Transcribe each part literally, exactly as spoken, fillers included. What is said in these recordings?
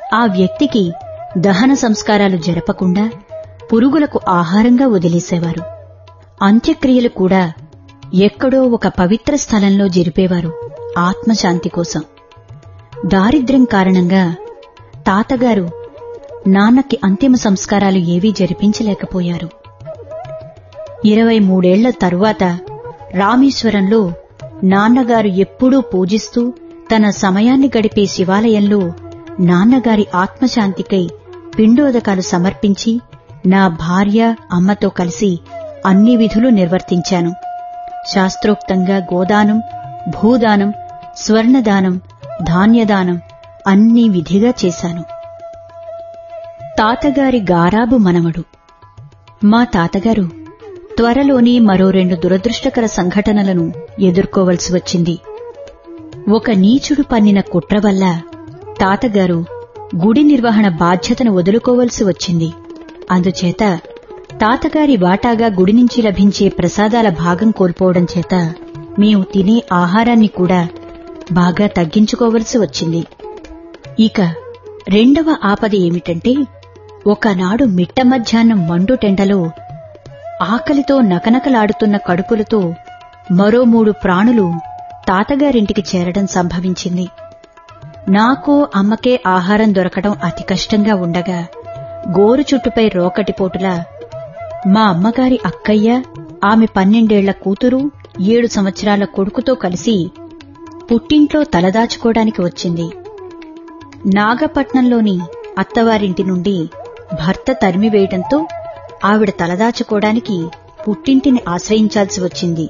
ఆ వ్యక్తికి దహన సంస్కారాలు జరపకుండా పురుగులకు ఆహారంగా వదిలేసేవారు. అంత్యక్రియలు కూడా ఎక్కడో ఒక పవిత్ర స్థలంలో జరిపేవారు ఆత్మశాంతి కోసం. దారిద్ర్యం కారణంగా తాతగారు నాన్నకి అంతిమ సంస్కారాలు ఏవీ జరిపించలేకపోయారు. ఇరవై మూడేళ్ల తరువాత రామేశ్వరంలో నాన్నగారు ఎప్పుడూ పూజిస్తూ తన సమయాన్ని గడిపే శివాలయంలో నాన్నగారి ఆత్మశాంతికై పిండోదకాలు సమర్పించి నా భార్య అమ్మతో కలిసి అన్ని విధులు నిర్వర్తించాను. శాస్త్రోక్తంగా గోదానం, భూదానం, స్వర్ణదానం, ధాన్యదానం అన్నీ విధిగా చేశాను. తాతగారి గారాబు మనవడు. మా తాతగారు త్వరలోని మరో రెండు దురదృష్టకర సంఘటనలను ఎదుర్కోవలసి వచ్చింది. ఒక నీచుడు పన్నిన కుట్ర వల్ల తాతగారు గుడి నిర్వహణ బాధ్యతను వదులుకోవలసి వచ్చింది. అందుచేత తాతగారి వాటాగా గుడి నుంచి లభించే ప్రసాదాల భాగం కోల్పోవడం చేత మేము తినే ఆహారాన్ని కూడా బాగా తగ్గించుకోవలసి వచ్చింది. ఇక రెండవ ఆపద ఏమిటంటే, ఒకనాడు మిట్ట మధ్యాహ్నం మండుటెండలో ఆకలితో నకనకలాడుతున్న కడుపులతో మరో మూడు ప్రాణులు తాతగారింటికి చేరడం సంభవించింది. నాకో అమ్మకే ఆహారం దొరకడం అతి కష్టంగా ఉండగా గోరు చుట్టుపై రోకటిపోటులా మా అమ్మగారి అక్కయ్య, ఆమె పన్నెండేళ్ల కూతురు, ఏడు సంవత్సరాల కొడుకుతో కలిసి పుట్టింట్లో తలదాచుకోవడానికి వచ్చింది. నాగపట్నంలోని అత్తవారింటి నుండి భర్త తరిమివేయడంతో ఆవిడ తలదాచుకోవడానికి పుట్టింటిని ఆశ్రయించాల్సి వచ్చింది.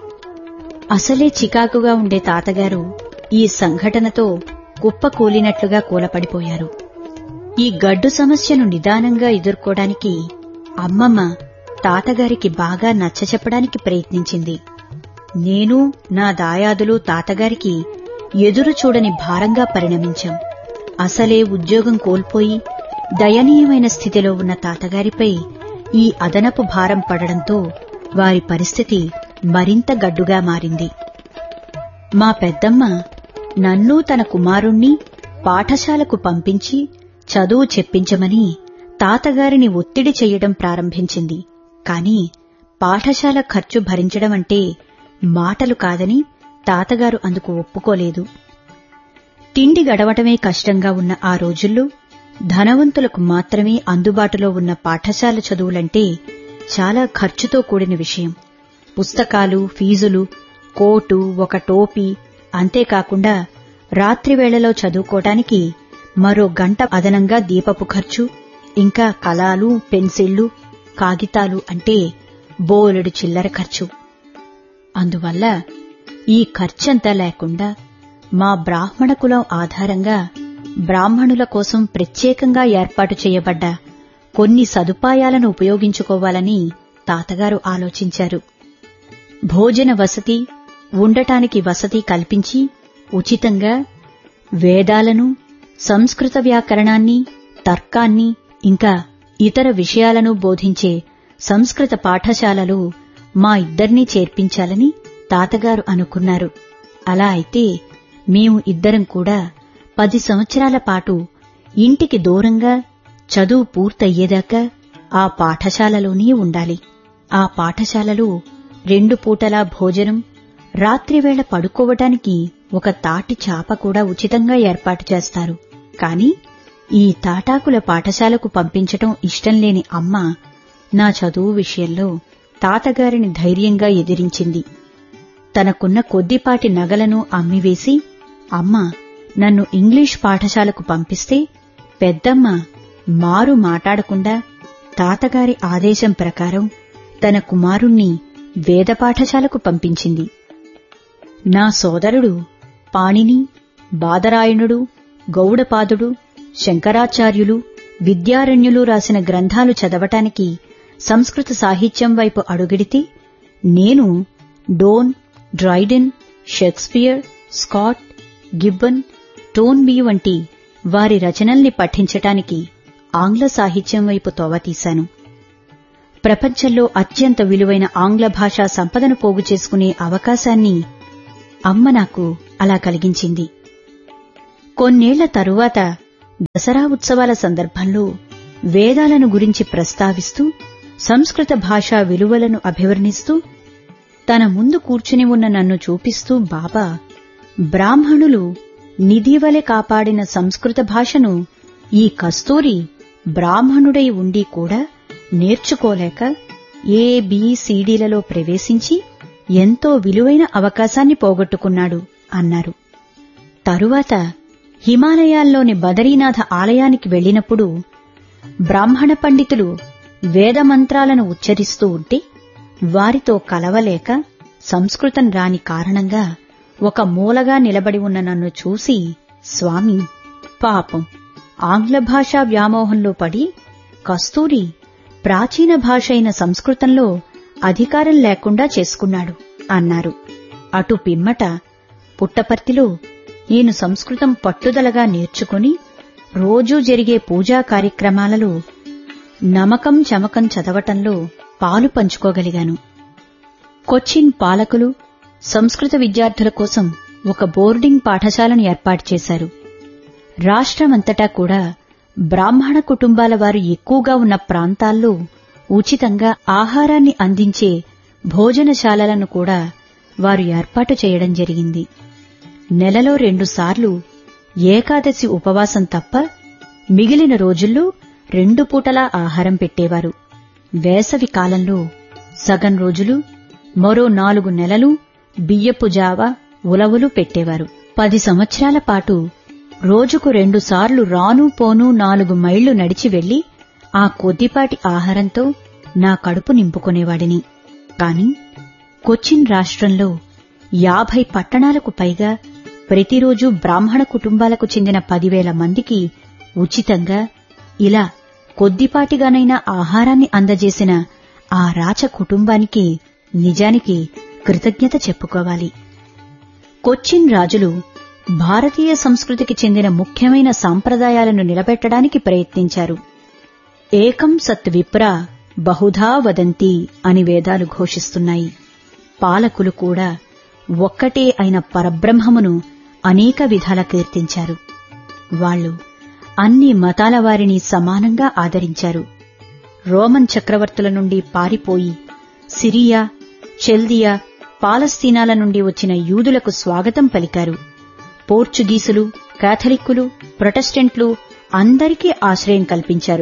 అసలే చికాకుగా ఉండే తాతగారు ఈ సంఘటనతో కుప్పకూలినట్లుగా కూలపడిపోయారు. ఈ గడ్డు సమస్యను నిదానంగా ఎదుర్కోవడానికి అమ్మమ్మ తాతగారికి బాగా నచ్చచెప్పడానికి ప్రయత్నించింది. నేను, నా దాయాదులు తాతగారికి ఎదురు చూడని భారంగా పరిణమించాం. అసలే ఉద్యోగం కోల్పోయి దయనీయమైన స్థితిలో ఉన్న తాతగారిపై ఈ అదనపు భారం పడడంతో వారి పరిస్థితి మరింత గడ్డుగా మారింది. మా పెద్దమ్మ నన్ను తన కుమారుణ్ణి పాఠశాలకు పంపించి చదువు చెప్పించమని తాతగారిని ఒత్తిడి చెయ్యడం ప్రారంభించింది. కాని పాఠశాల ఖర్చు భరించడం అంటే మాటలు కాదని తాతగారు అందుకు ఒప్పుకోలేదు. తిండి గడవటమే కష్టంగా ఉన్న ఆ రోజుల్లో ధనవంతులకు మాత్రమే అందుబాటులో ఉన్న పాఠశాల చదువులంటే చాలా ఖర్చుతో కూడిన విషయం. పుస్తకాలు, ఫీజులు, కోటు, ఒక టోపీ, అంతేకాకుండా రాత్రివేళలో చదువుకోవటానికి మరో గంట అదనంగా దీపపు ఖర్చు, ఇంకా కలాలు, పెన్సిళ్లు, కాగితాలు అంటే బోలెడు చిల్లర ఖర్చు. అందువల్ల ఈ ఖర్చంతా లేకుండా మా బ్రాహ్మణ కులం ఆధారంగా బ్రాహ్మణుల కోసం ప్రత్యేకంగా ఏర్పాటు చేయబడ్డ కొన్ని సదుపాయాలను ఉపయోగించుకోవాలని తాతగారు ఆలోచించారు. భోజన వసతి, ఉండటానికి వసతి కల్పించి ఉచితంగా వేదాలను, సంస్కృత వ్యాకరణాన్ని, తర్కాన్ని, ఇంకా ఇతర విషయాలను బోధించే సంస్కృత పాఠశాలలు మా ఇద్దరినీ చేర్పించాలని తాతగారు అనుకున్నారు. అలా అయితే మేము ఇద్దరం కూడా పది సంవత్సరాల పాటు ఇంటికి దూరంగా చదువు పూర్తయ్యేదాకా ఆ పాఠశాలలోనే ఉండాలి. ఆ పాఠశాలలో రెండు పూటలా భోజనం, రాత్రివేళ పడుకోవటానికి ఒక తాటి చాప కూడా ఉచితంగా ఏర్పాటు చేస్తారు. కాని ఈ తాటాకుల పాఠశాలకు పంపించటం ఇష్టం లేని అమ్మ నా చదువు విషయంలో తాతగారిని ధైర్యంగా ఎదిరించింది. తనకున్న కొద్దిపాటి నగలను అమ్మివేసి అమ్మ నన్ను ఇంగ్లీష్ పాఠశాలకు పంపిస్తే పెద్దమ్మ మారు మాటాడకుండా తాతగారి ఆదేశం ప్రకారం తన కుమారుణ్ణి వేద పాఠశాలకు పంపించింది. నా సోదరుడు పాణిని, బాదరాయణుడు, గౌడపాదుడు, శంకరాచార్యులు, విద్యారణ్యులు రాసిన గ్రంథాలు చదవటానికి సంస్కృత సాహిత్యం వైపు అడుగిడితే నేను డోన్, డ్రైడెన్, షేక్స్పియర్, స్కాట్, గిబ్బన్, టోన్బీ వంటి వారి రచనల్ని పఠించటానికి ఆంగ్ల సాహిత్యం వైపు తోవతీశాను. ప్రపంచంలో అత్యంత విలువైన ఆంగ్ల భాషా సంపదను పోగు చేసుకునే అవకాశాన్ని అమ్మ నాకు అలా కలిగించింది. కొన్నేళ్ల తరువాత దసరా ఉత్సవాల సందర్భంలో వేదాలను గురించి ప్రస్తావిస్తూ సంస్కృత భాషా విలువలను అభివర్ణిస్తూ తన ముందు కూర్చుని ఉన్న నన్ను చూపిస్తూ బాబా, బ్రాహ్మణులు నిధివలె కాపాడిన సంస్కృత భాషను ఈ కస్తూరి బ్రాహ్మణుడై ఉండి కూడా నేర్చుకోలేక ఏ బి సిడీలలో ప్రవేశించి ఎంతో విలువైన అవకాశాన్ని పోగొట్టుకున్నాడు అన్నారు. తరువాత హిమాలయాల్లోని బదరీనాథ ఆలయానికి వెళ్లినప్పుడు బ్రాహ్మణ పండితులు వేదమంత్రాలను ఉచ్చరిస్తూ ఉంటే వారితో కలవలేక సంస్కృతం రాని కారణంగా ఒక మూలగా నిలబడి ఉన్న నన్ను చూసి, స్వామి, పాపం ఆంగ్ల భాషా వ్యామోహంలో పడి కస్తూరి ప్రాచీన భాష అయిన సంస్కృతంలో అధికారం లేకుండా చేసుకున్నాడు అన్నారు. అటు పిమ్మట పుట్టపర్తిలో నేను సంస్కృతం పట్టుదలగా నేర్చుకుని రోజూ జరిగే పూజా కార్యక్రమాలలో నమకం చమకం చదవటంలో పాలు పంచుకోగలిగాను. కొచ్చిన్ పాలకులు సంస్కృత విద్యార్థుల కోసం ఒక బోర్డింగ్ పాఠశాలను ఏర్పాటు చేశారు. రాష్ట్రమంతటా కూడా బ్రాహ్మణ కుటుంబాల వారు ఎక్కువగా ఉన్న ప్రాంతాల్లో ఉచితంగా ఆహారాన్ని అందించే భోజనశాలలను కూడా వారు ఏర్పాటు చేయడం జరిగింది. నెలలో రెండుసార్లు ఏకాదశి ఉపవాసం తప్ప మిగిలిన రోజుల్లో రెండు పూటలా ఆహారం పెట్టేవారు. వేసవి కాలంలో సగం రోజులు, మరో నాలుగు నెలలు బియ్యపు జావ, ఉలవలు పెట్టేవారు. పది సంవత్సరాల పాటు రోజుకు రెండుసార్లు రాను పోను నాలుగు మైళ్లు నడిచి వెళ్లి ఆ కొద్దిపాటి ఆహారంతో నా కడుపు నింపుకునేవాడిని. కాని కొచ్చిన్ రాష్ట్రంలో యాభై పట్టణాలకు పైగా ప్రతిరోజు బ్రాహ్మణ కుటుంబాలకు చెందిన పదివేల మందికి ఉచితంగా ఇలా కొద్దిపాటిగానైనా ఆహారాన్ని అందజేసిన ఆ రాచ కుటుంబానికి నిజానికి కృతజ్ఞత చెప్పుకోవాలి. కొచ్చిన్ రాజులు భారతీయ సంస్కృతికి చెందిన ముఖ్యమైన సాంప్రదాయాలను నిలబెట్టడానికి ప్రయత్నించారు. ఏకం సత్ విప్రా బహుధా వదంతి అని వేదాలు ఘోషిస్తున్నాయి. పాలకులు కూడా ఒక్కటే అయిన పరబ్రహ్మమును అనేక విధాల కీర్తించారు. వాళ్లు అన్ని మతాల వారిని సమానంగా ఆదరించారు. రోమన్ చక్రవర్తుల నుండి పారిపోయి సిరియా, చెల్దియా, పాలస్తీనాల నుండి వచ్చిన యూదులకు స్వాగతం పలికారు. పోర్చుగీసులు, కాథలిక్కులు, ప్రొటెస్టెంట్లు అందరికీ ఆశ్రయం కల్పించారు.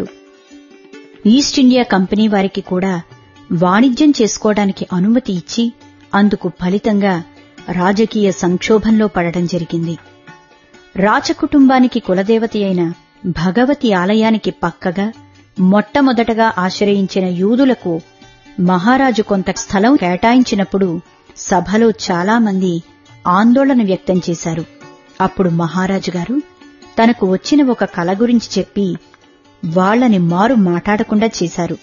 ఈస్ట్ ఇండియా కంపెనీ వారికి కూడా వాణిజ్యం చేసుకోవడానికి అనుమతి ఇచ్చి అందుకు ఫలితంగా రాజకీయ సంక్షోభంలో పడడం జరిగింది. రాచకుటుంబానికి కులదేవత అయిన భగవతి ఆలయానికి పక్కగా మొట్టమొదటగా ఆశ్రయించిన యూదులకు మహారాజు కొంత స్థలం కేటాయించినప్పుడు సభలో చాలామంది ఆందోళన వ్యక్తం చేశారు. అప్పుడు మహారాజు గారు తనకు వచ్చిన ఒక కల గురించి చెప్పి వాళ్లని మారు మాట్లాడకుండా చేశారు.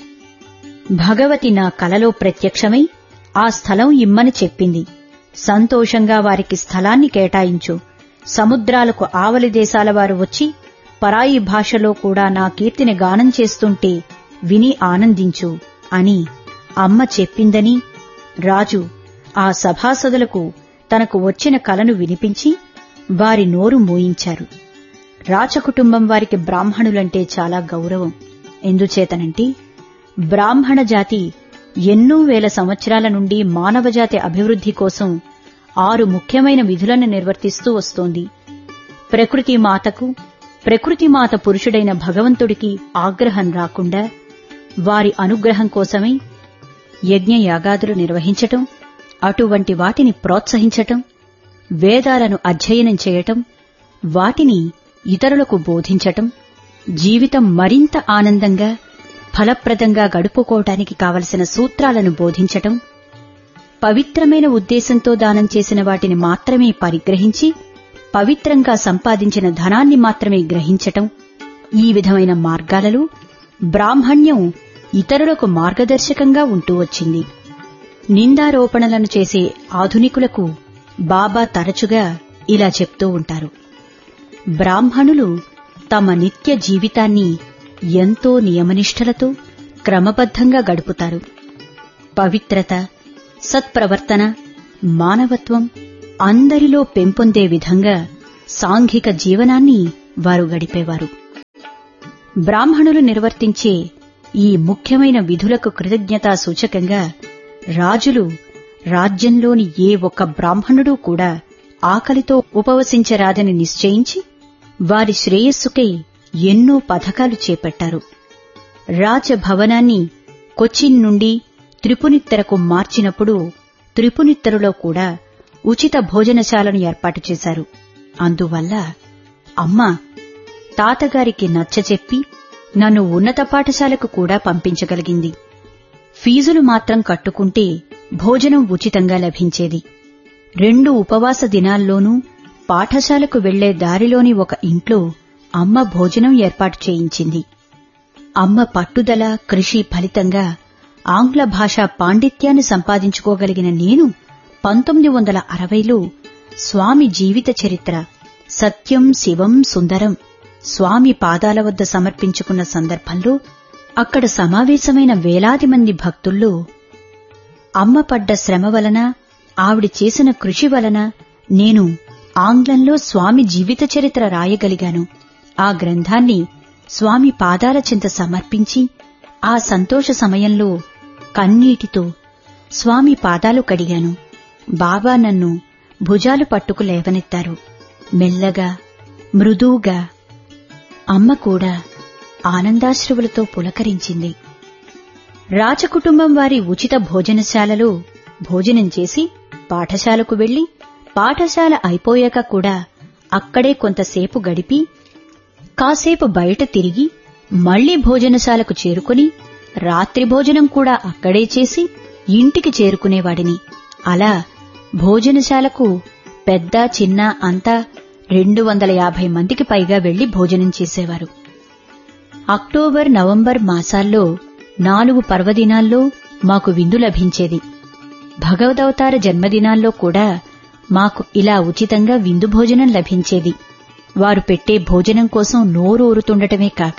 భగవతి నా కలలో ప్రత్యక్షమై ఆ స్థలం ఇమ్మని చెప్పింది. సంతోషంగా వారికి స్థలాన్ని కేటాయించు. సముద్రాలకు ఆవలి దేశాల వారు వచ్చి పరాయి భాషలో కూడా నా కీర్తిని గానం చేస్తుంటే విని ఆనందించు అని అమ్మ చెప్పిందని రాజు ఆ సభాసదులకు తనకు వచ్చిన కలను వినిపించి వారి నోరు మోయించారు. రాచకుటుంబం వారికి బ్రాహ్మణులంటే చాలా గౌరవం. ఎందుచేతనంటే బ్రాహ్మణ జాతి ఎన్నో వేల సంవత్సరాల నుండి మానవజాతి అభివృద్ధి కోసం ఆరు ముఖ్యమైన విధులను నిర్వర్తిస్తూ వస్తోంది. ప్రకృతి మాతకు, ప్రకృతి మాత పురుషుడైన భగవంతుడికి ఆగ్రహం రాకుండా వారి అనుగ్రహం కోసమై యజ్ఞయాగాదులు నిర్వహించటం, అటువంటి వాటిని ప్రోత్సహించటం, వేదాలను అధ్యయనం చేయటం, వాటిని ఇతరులకు బోధించటం, జీవితం మరింత ఆనందంగా ఫలప్రదంగా గడుపుకోవటానికి కావలసిన సూత్రాలను బోధించటం, పవిత్రమైన ఉద్దేశంతో దానం చేసిన వాటిని మాత్రమే పరిగ్రహించి పవిత్రంగా సంపాదించిన ధనాన్ని మాత్రమే గ్రహించటం, ఈ విధమైన మార్గాలలో బ్రాహ్మణ్యం ఇతరులకు మార్గదర్శకంగా ఉంటూ వచ్చింది. నిందారోపణలను చేసే ఆధునికులకు బాబా తరచుగా ఇలా చెప్తూ ఉంటారు. బ్రాహ్మణులు తమ నిత్య జీవితాన్ని ఎంతో నియమనిష్టలతో క్రమబద్ధంగా గడుపుతారు. పవిత్రత, సత్ప్రవర్తన, మానవత్వం అందరిలో పెంపొందే విధంగా సాంఘిక జీవనాన్ని వారు గడిపేవారు. బ్రాహ్మణులు నిర్వర్తించే ఈ ముఖ్యమైన విధులకు కృతజ్ఞతా సూచకంగా రాజులు రాజ్యంలోని ఏ ఒక్క బ్రాహ్మణుడూ కూడా ఆకలితో ఉపవసించరాదని నిశ్చయించి వారి శ్రేయస్సుకై ఎన్నో పథకాలు చేపట్టారు. రాజభవనాన్ని కొచ్చిన్ నుండి త్రిపునిత్తరకు మార్చినప్పుడు త్రిపునిత్తరులో కూడా ఉచిత భోజనశాలను ఏర్పాటు చేశారు. అందువల్ల అమ్మ తాతగారికి నచ్చచెప్పి నన్ను ఉన్నత పాఠశాలకు కూడా పంపించగలిగింది. ఫీజులు మాత్రం కట్టుకుంటే భోజనం ఉచితంగా లభించేది. రెండు ఉపవాస దినాల్లోనూ పాఠశాలకు వెళ్లే దారిలోని ఒక ఇంట్లో అమ్మ భోజనం ఏర్పాటు చేయించింది. అమ్మ పట్టుదల, కృషి ఫలితంగా ఆంగ్ల భాషా పాండిత్యాన్ని సంపాదించుకోగలిగిన నేను పంతొమ్మిది వందల అరవైలో స్వామి జీవిత చరిత్ర సత్యం శివం సుందరం స్వామి పాదాల వద్ద సమర్పించుకున్న సందర్భంలో అక్కడ సమావేశమైన వేలాది మంది భక్తుల్లో అమ్మ పడ్డ శ్రమ వలన, ఆవిడ చేసిన కృషి వలన నేను ఆంగ్లంలో స్వామి జీవిత చరిత్ర రాయగలిగాను. ఆ గ్రంథాన్ని స్వామి పాదాల చెంత సమర్పించి ఆ సంతోష సమయంలో కన్నీటితో స్వామి పాదాలు కడిగాను. బాబా నన్ను భుజాలు పట్టుకు లేవనెత్తారు. మెల్లగా, మృదువుగా. అమ్మ కూడా ఆనందాశ్రువులతో పులకరించింది. రాజకుటుంబం వారి ఉచిత భోజనశాలలో భోజనం చేసి పాఠశాలకు వెళ్లి పాఠశాల అయిపోయాక కూడా అక్కడే కొంతసేపు గడిపి కాసేపు బయట తిరిగి మళ్లీ భోజనశాలకు చేరుకుని రాత్రి భోజనం కూడా అక్కడే చేసి ఇంటికి చేరుకునేవాడిని. అలా భోజనశాలకు పెద్ద చిన్న అంతా రెండు వందల యాభై మందికి పైగా వెళ్లి భోజనం చేసేవారు. అక్టోబర్, నవంబర్ మాసాల్లో నాలుగు పర్వదినాల్లో మాకు విందు లభించేది. భగవదవతార జన్మదినాల్లో కూడా మాకు ఇలా ఉచితంగా విందు భోజనం లభించేది. వారు పెట్టే భోజనం కోసం నోరు ఊరుతుండటమే కాక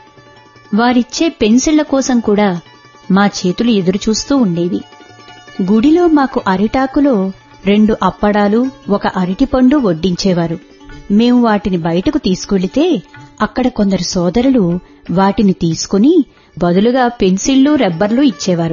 వారిచ్చే పెన్సిళ్ల కోసం కూడా మా చేతులు ఎదురుచూస్తూ ఉండేవి. గుడిలో మాకు అరిటాకులో రెండు అప్పడాలు, ఒక అరటిపండు వడ్డించేవారు. మేము వాటిని బయటకు తీసుకెళితే అక్కడ కొందరు సోదరులు వాటిని తీసుకుని బదులుగా పెన్సిళ్లు, రబ్బర్లు ఇచ్చేవారు.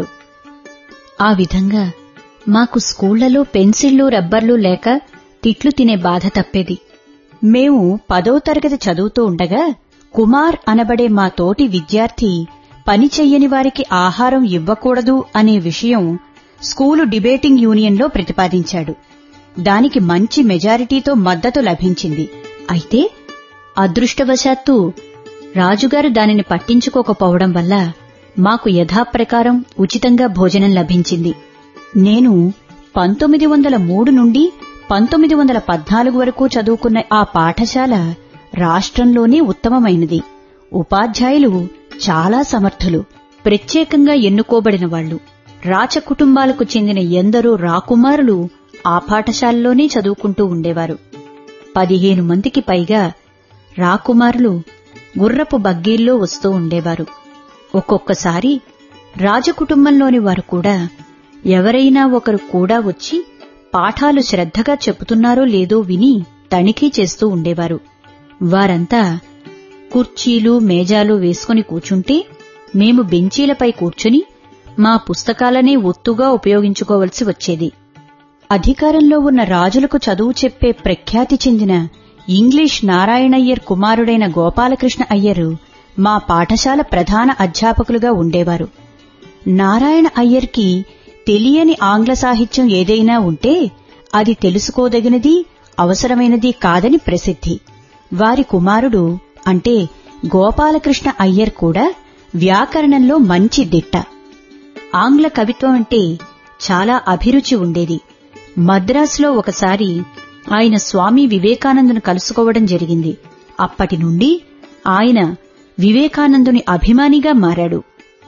ఆ విధంగా మాకు స్కూళ్లలో పెన్సిళ్లు, రబ్బర్లు లేక తిట్లు తినే బాధ తప్పేది. మేము పదో తరగతి చదువుతూ ఉండగా కుమార్ అనబడే మా తోటి విద్యార్థి పని చెయ్యని వారికి ఆహారం ఇవ్వకూడదు అనే విషయం స్కూలు డిబేటింగ్ యూనియన్లో ప్రతిపాదించాడు. దానికి మంచి మెజారిటీతో మద్దతు లభించింది. అయితే అదృష్టవశాత్తు రాజుగారు దానిని పట్టించుకోకపోవడం వల్ల మాకు యథాప్రకారం ఉచితంగా భోజనం లభించింది. నేను పంతొమ్మిది వందల మూడు నుండి పంతొమ్మిది వందల పద్నాలుగు వరకు చదువుకున్న ఆ పాఠశాల రాష్ట్రంలోనే ఉత్తమమైనది. ఉపాధ్యాయులు చాలా సమర్థులు, ప్రత్యేకంగా ఎన్నుకోబడిన వాళ్లు. రాచకుటుంబాలకు చెందిన ఎందరో రాకుమారులు ఆ పాఠశాలలోనే చదువుకుంటూ ఉండేవారు. పదిహేను మందికి పైగా రాకుమారులు గుర్రపు బగ్గీల్లో వస్తూ ఉండేవారు. ఒక్కొక్కసారి రాజకుటుంబంలోని వారు కూడా ఎవరైనా ఒకరు కూడా వచ్చి పాఠాలు శ్రద్ధగా చెబుతున్నారో లేదో విని తనిఖీ చేస్తూ ఉండేవారు. వారంతా కుర్చీలు, మేజాలు వేసుకుని కూర్చుంటే మేము బెంచీలపై కూర్చుని మా పుస్తకాలనే ఒత్తుగా ఉపయోగించుకోవలసి వచ్చేది. అధికారంలో ఉన్న రాజులకు చదువు చెప్పే ప్రఖ్యాతి చెందిన ఇంగ్లీష్ నారాయణయ్యర్ కుమారుడైన గోపాలకృష్ణ అయ్యరు మా పాఠశాల ప్రధాన అధ్యాపకులుగా ఉండేవారు. నారాయణ అయ్యర్కి తెలియని ఆంగ్ల సాహిత్యం ఏదైనా ఉంటే అది తెలుసుకోదగినది, అవసరమైనది కాదని ప్రసిద్ధి. వారి కుమారుడు అంటే గోపాలకృష్ణ అయ్యర్ కూడా వ్యాకరణంలో మంచి దిట్ట. ఆంగ్ల కవిత్వం అంటే చాలా అభిరుచి ఉండేది. మద్రాసులో ఒకసారి ఆయన స్వామి వివేకానందును కలుసుకోవడం జరిగింది. అప్పటి నుండి ఆయన వివేకానందుని అభిమానిగా మారాడు.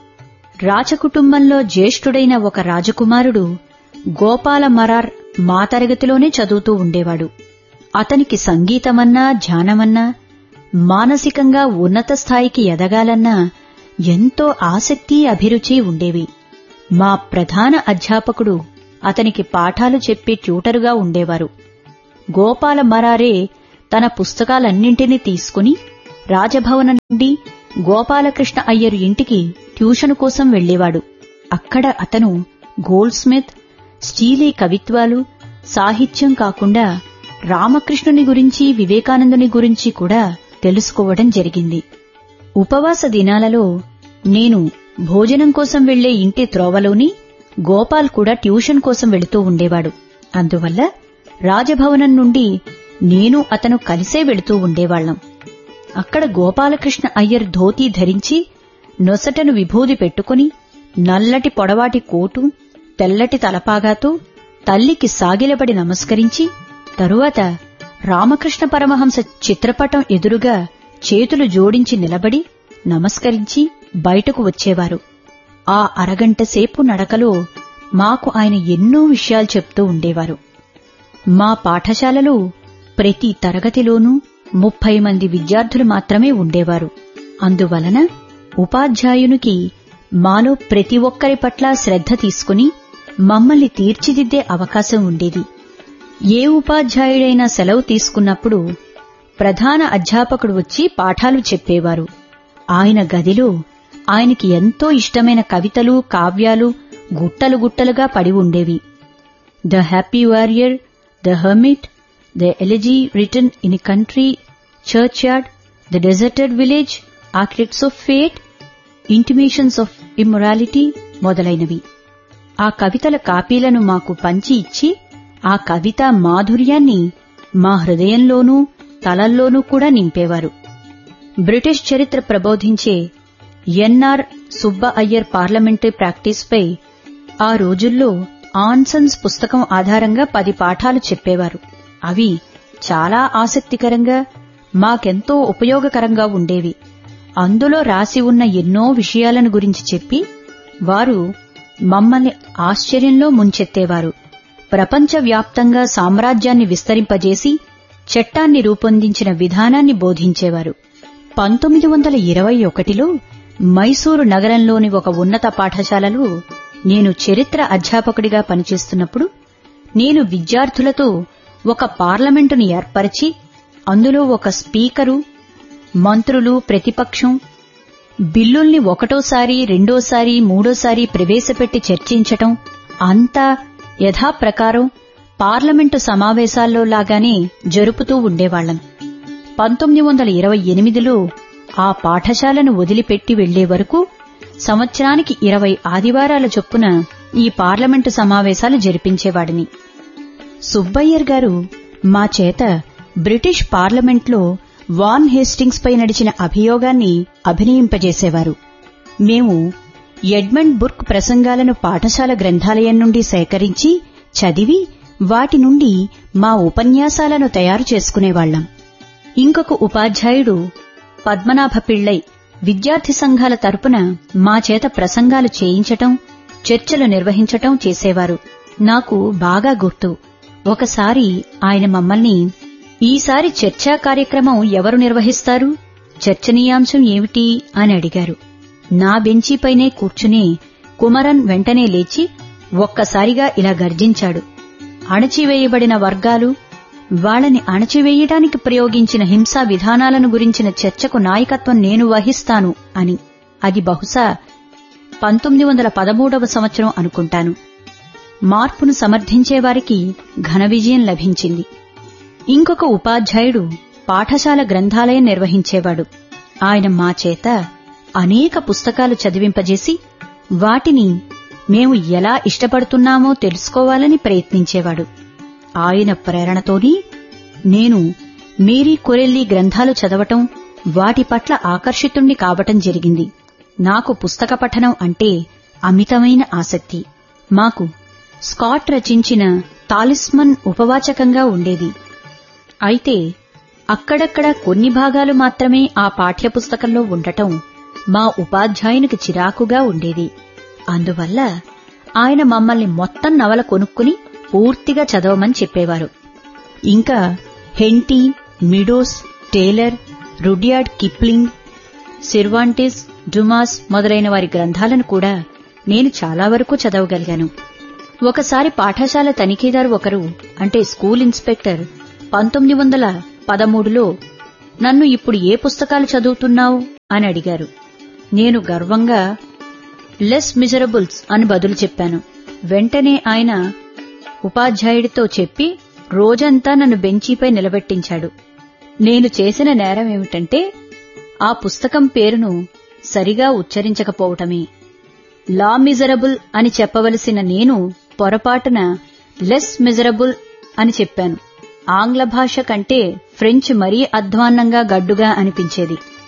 రాజకుటుంబంలో జ్యేష్ఠుడైన ఒక రాజకుమారుడు గోపాల మరార్ మా తరగతిలోనే చదువుతూ ఉండేవాడు. అతనికి సంగీతమన్నా, ధ్యానమన్నా, మానసికంగా ఉన్నత స్థాయికి ఎదగాలన్నా ఎంతో ఆసక్తి, అభిరుచి ఉండేవి. మా ప్రధాన అధ్యాపకుడు అతనికి పాఠాలు చెప్పే ట్యూటరుగా ఉండేవారు. గోపాల మరారే తన పుస్తకాలన్నింటినీ తీసుకుని రాజభవనం నుండి గోపాలకృష్ణ అయ్యర్ ఇంటికి ట్యూషన్ కోసం వెళ్లేవాడు. అక్కడ అతను గోల్డ్ స్మిత్, స్టీలీ కవిత్వాలు, సాహిత్యం కాకుండా రామకృష్ణుని గురించి, వివేకానందుని గురించి కూడా తెలుసుకోవడం జరిగింది. ఉపవాస దినాలలో నేను భోజనం కోసం వెళ్లే ఇంటి త్రోవలోని గోపాల్ కూడా ట్యూషన్ కోసం వెళుతూ ఉండేవాడు. అందువల్ల రాజభవనం నుండి నేను అతను కలిసే వెళుతూ ఉండేవాళ్లం. అక్కడ గోపాలకృష్ణ అయ్యర్ ధోతీ ధరించి, నొసటను విభూది పెట్టుకుని, నల్లటి పొడవాటి కోటు, తెల్లటి తలపాగాతో తల్లికి సాగిలబడి నమస్కరించి, తరువాత రామకృష్ణ పరమహంస చిత్రపటం ఎదురుగా చేతులు జోడించి నిలబడి నమస్కరించి బయటకు వచ్చేవారు. ఆ అరగంట సేపు నడకలో మాకు ఆయన ఎన్నో విషయాలు చెప్తూ ఉండేవారు. మా పాఠశాలలో ప్రతి తరగతిలోనూ ముప్పై మంది విద్యార్థులు మాత్రమే ఉండేవారు. అందువలన ఉపాధ్యాయునికి మాలో ప్రతి ఒక్కరి పట్ల శ్రద్ధ తీసుకుని మమ్మల్ని తీర్చిదిద్దే అవకాశం ఉండేది. ఏ ఉపాధ్యాయుడైనా సెలవు తీసుకున్నప్పుడు ప్రధాన అధ్యాపకుడు వచ్చి పాఠాలు చెప్పేవారు. ఆయన గదిలో ఆయనకి ఎంతో ఇష్టమైన కవితలు, కావ్యాలు గుట్టలు గుట్టలుగా పడి ఉండేవి. The happy warrior, the hermit, the elegy return in a country church yard, the deserted village, architects of fate, intimations of immorality మొదలైనవి. ఆ కవితల కాపీలను మాకు పంచి ఇచ్చి ఆ కవితా మాధుర్యాన్ని మా హృదయంలోనూ తలల్లోనూ కూడా నింపేవారు. బ్రిటిష్ చరిత్ర ప్రబోధించే ఎన్ఆర్ సుబ్బ అయ్యర్ పార్లమెంటరీ ప్రాక్టీస్పై ఆ రోజుల్లో ఆన్సన్స్ పుస్తకం ఆధారంగా పది పాఠాలు చెప్పేవారు. అవి చాలా ఆసక్తికరంగా, మాకెంతో ఉపయోగకరంగా ఉండేవి. అందులో రాసి ఉన్న ఎన్నో విషయాలను గురించి చెప్పి వారు మమ్మల్ని ఆశ్చర్యంలో ముంచెత్తేవారు. ప్రపంచవ్యాప్తంగా సామ్రాజ్యాన్ని విస్తరింపజేసి చట్టాన్ని రూపొందించిన విధానాన్ని బోధించేవారు. పంతొమ్మిది వందల ఇరవై ఒకటిలో మైసూరు నగరంలోని ఒక ఉన్నత పాఠశాలలో నేను చరిత్ర అధ్యాపకుడిగా పనిచేస్తున్నప్పుడు నేను విద్యార్థులతో ఒక పార్లమెంటును ఏర్పరిచి అందులో ఒక స్పీకరు, మంత్రులు, ప్రతిపక్షం బిల్లుల్ని ఒకటోసారి, రెండోసారి, మూడోసారి ప్రవేశపెట్టి చర్చించటం అంతా యథాప్రకారం పార్లమెంటు సమావేశాల్లో లాగానే జరుపుతూ ఉండేవాళ్లం. పంతొమ్మిది వందల ఇరవై ఎనిమిదిలో ఆ పాఠశాలను వదిలిపెట్టి వెళ్లే వరకు సంవత్సరానికి ఇరవై ఆదివారాల చొప్పున ఈ పార్లమెంటు సమావేశాలు జరిపించేవాడిని. సుబ్బయ్యర్ గారు మా చేత బ్రిటిష్ పార్లమెంట్లో వాన్ హేస్టింగ్స్ పై నడిచిన అభియోగాన్ని అభినయింపజేసేవారు. మేము ఎడ్మండ్ బుర్క్ ప్రసంగాలను పాఠశాల గ్రంథాలయం నుండి సేకరించి చదివి వాటి నుండి మా ఉపన్యాసాలను తయారు చేసుకునేవాళ్లం. ఇంకొక ఉపాధ్యాయుడు పద్మనాభ పిళ్ళై విద్యార్థి సంఘాల తరపున మా చేత ప్రసంగాలు చేయించటం, చర్చలు నిర్వహించటం చేసేవారు. నాకు బాగా గుర్తు, ఒకసారి ఆయన మమ్మల్ని, ఈసారి చర్చా కార్యక్రమం ఎవరు నిర్వహిస్తారు, చర్చనీయాంశం ఏమిటి అని అడిగారు. నా బెంచీపైనే కూర్చుని కుమరన్ వెంటనే లేచి ఒక్కసారిగా ఇలా గర్జించాడు, అణచివేయబడిన వర్గాలు, వాళ్లని అణచివేయడానికి ప్రయోగించిన హింసా విధానాలను గురించిన చర్చకు నాయకత్వం నేను వహిస్తాను అని. అది బహుశా పంతొమ్మిది వందల పదమూడవ సంవత్సరం అనుకుంటాను. మార్పును సమర్థించేవారికి ఘన విజయం లభించింది. ఇంకొక ఉపాధ్యాయుడు పాఠశాల గ్రంథాలయం నిర్వహించేవాడు. ఆయన మా చేత అనేక పుస్తకాలు చదివింపజేసి వాటిని మేము ఎలా ఇష్టపడుతున్నామో తెలుసుకోవాలని ప్రయత్నించేవాడు. ఆయన ప్రేరణతోని నేను మేరీ కొరెల్లీ గ్రంథాలు చదవటం, వాటి పట్ల ఆకర్షితుణ్ణి కావటం జరిగింది. నాకు పుస్తక పఠనం అంటే అమితమైన ఆసక్తి. మాకు స్కాట్ రచించిన తాలిస్మన్ ఉపవాచకంగా ఉండేది. అయితే అక్కడక్కడ కొన్ని భాగాలు మాత్రమే ఆ పాఠ్యపుస్తకంలో ఉండటం మా ఉపాధ్యాయునికి చిరాకుగా ఉండేది. అందువల్ల ఆయన మమ్మల్ని మొత్తం నవల కొనుక్కుని పూర్తిగా చదవమని చెప్పేవారు. ఇంకా హెంటీ, meadows, Taylor, Rudyard Kipling, సిర్వాంటిస్, Dumas మొదలైన వారి గ్రంథాలను కూడా నేను చాలా వరకు చదవగలిగాను. ఒకసారి పాఠశాల తనిఖీదారు ఒకరు, అంటే స్కూల్ ఇన్స్పెక్టర్, పంతొమ్మిది వందల పదమూడులో నన్ను ఇప్పుడు ఏ పుస్తకాలు చదువుతున్నావు అని అడిగారు. నేను గర్వంగా లెస్ మిజరబుల్స్ అని బదులు చెప్పాను. వెంటనే ఆయన ఉపాధ్యాయుడితో చెప్పి రోజంతా నన్ను బెంచీపై నిలబెట్టించాడు. నేను చేసిన నేరమేమిటంటే ఆ పుస్తకం పేరును సరిగా ఉచ్చరించకపోవటమే. లా మిజరబుల్ అని చెప్పవలసిన నేను పొరపాటున లెస్ మిజరబుల్ అని చెప్పాను. ఆంగ్ల భాష కంటే ఫ్రెంచ్ మరీ అధ్వాన్నంగా గడ్డుగా అనిపించేది.